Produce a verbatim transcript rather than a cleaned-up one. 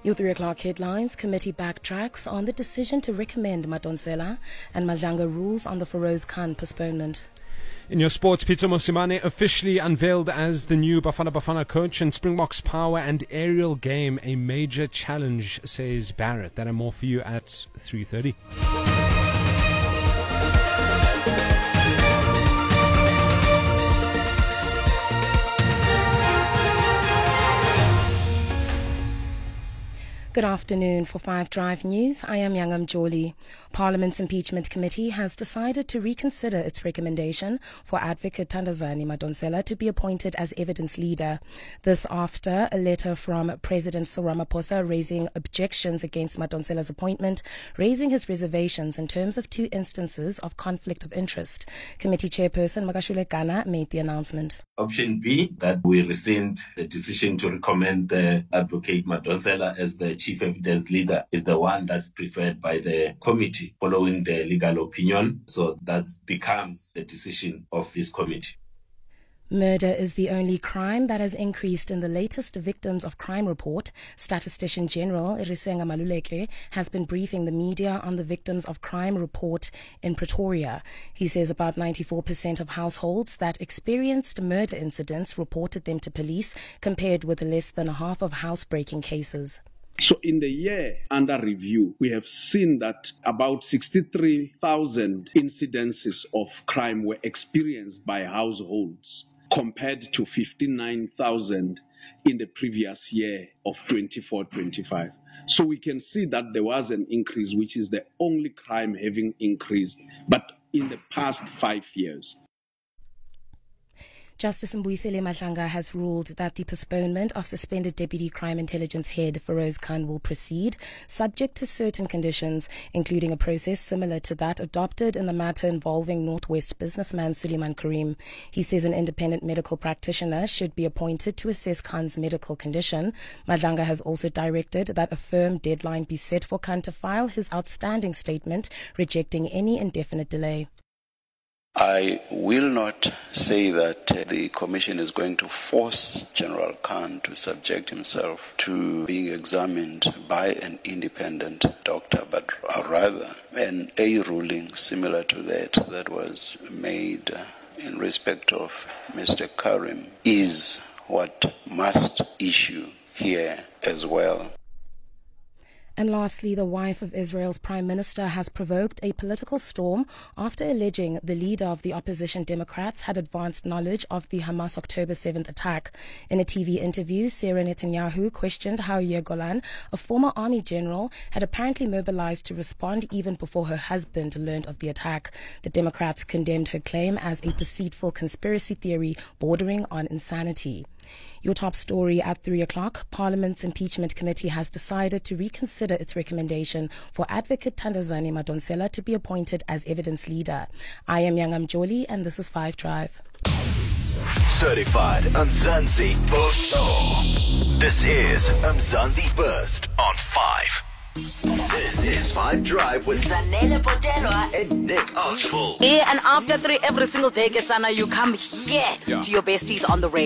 Your three o'clock headlines: committee backtracks on the decision to recommend Madonsela, and Madlanga rules on the Feroz Khan postponement. In your sports, Pitso Mosimane officially unveiled as the new Bafana Bafana coach, and Springboks' power and aerial game a major challenge, says Barrett. That and more for you at three thirty. Good afternoon. For Five Drive News, I am Yangam Joli. Parliament's Impeachment Committee has decided to reconsider its recommendation for Advocate Thandazani Madonsela to be appointed as evidence leader. This after a letter from President Cyril Ramaphosa raising objections against Madonsela's appointment, raising his reservations in terms of two instances of conflict of interest. Committee Chairperson Makashule Gana made the announcement. Option B, that we rescind the decision to recommend the Advocate Madonsela as the chief evidence leader, is the one that's preferred by the committee following the legal opinion. So that becomes the decision of this committee. Murder is the only crime that has increased in the latest Victims of Crime report. Statistician General Risenga Maluleke has been briefing the media on the Victims of Crime report in Pretoria. He says about ninety-four percent of households that experienced murder incidents reported them to police, compared with less than half of housebreaking cases. So in the year under review, we have seen that about sixty-three thousand incidences of crime were experienced by households, compared to fifty-nine thousand in the previous year of twenty-four twenty-five. So we can see that there was an increase, which is the only crime having increased, but in the past five years. Justice Mbuyisile Madlanga has ruled that the postponement of suspended Deputy Crime Intelligence Head Feroz Khan will proceed, subject to certain conditions, including a process similar to that adopted in the matter involving Northwest businessman Suleiman Karim. He says an independent medical practitioner should be appointed to assess Khan's medical condition. Madlanga has also directed that a firm deadline be set for Khan to file his outstanding statement, rejecting any indefinite delay. I will not say that uh, the Commission is going to force General Khan to subject himself to being examined by an independent doctor, but rather an A ruling similar to that that was made uh, in respect of Mister Karim is what must issue here as well. And lastly, the wife of Israel's Prime Minister has provoked a political storm after alleging the leader of the opposition Democrats had advanced knowledge of the Hamas October seventh attack. In a T V interview, Sarah Netanyahu questioned how Yair Golan, a former army general, had apparently mobilized to respond even before her husband learned of the attack. The Democrats condemned her claim as a deceitful conspiracy theory bordering on insanity. Your top story at three o'clock. Parliament's Impeachment Committee has decided to reconsider its recommendation for Advocate Thandazani Madonsela to be appointed as evidence leader. I am Yangam Joli, and this is Five Drive. Certified Mzansi First Show. This is Mzansi First on Five. This is Five Drive with Zanele Potelwa and Nick Archibald. Yeah, and after three every single day, Kesana, you come here yeah. to your besties on the radio.